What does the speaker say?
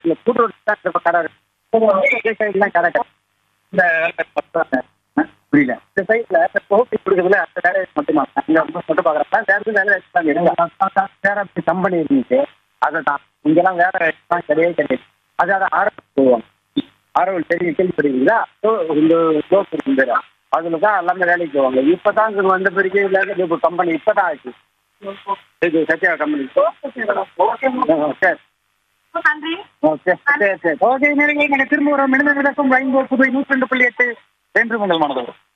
இந்த கூட்டுறவு தான் கடை இருக்கு சைட்லாம் கடை இந்த புரியல இந்த சைட்ல கோப்பி கொடுக்குறதுல அந்த வேலை மட்டுமா இங்க மட்டும் பாக்குறப்ப வேற கம்பெனி இருந்துச்சு அதை தான் இங்கெல்லாம் வேற கிடையவே கிடையாது அதை ஆரம்பிச்சு போவாங்க ஆரவல் தெரியும் கேள்விப்படுவீங்களா இந்த க்ளோஸ் இருக்கு அதுல தான் எல்லாமே வேலைக்கு போவாங்க இப்பதான் இது வந்த பிறகு இப்போ கம்பெனி இப்பதான் ஆச்சு இது சத்யா கம்பெனி சரி நன்றி. ஓகே சரி சரி ஓகே திரும்ப ஒரு மினிதம் விளக்கம் 5 புதுவை 102.8 என்று உங்கள் மனதோடு